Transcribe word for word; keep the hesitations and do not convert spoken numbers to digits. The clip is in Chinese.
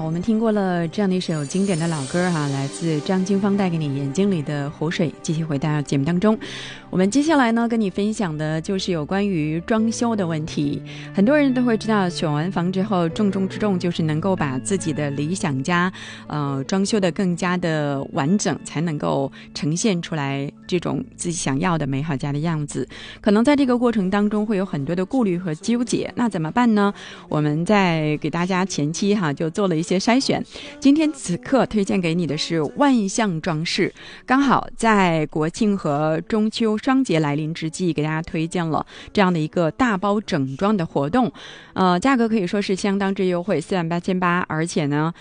我们听过了这样的一首经典的老歌哈、啊，来自张金芳带给你眼睛里的湖水。继续回到节目当中，我们接下来呢跟你分享的就是有关于装修的问题。很多人都会知道，选完房之后重中之重就是能够把自己的理想家呃装修的更加的完整，才能够呈现出来这种自己想要的美好家的样子。可能在这个过程当中会有很多的顾虑和纠结，那怎么办呢？我们在给大家前期哈就做了一些筛选，今天此刻推荐给你的是万象装饰，刚好在国庆和中秋双节来临之际，给大家推荐了这样的一个大包整装的活动，呃，价格可以说是相当之优惠，四万八千八，而且呢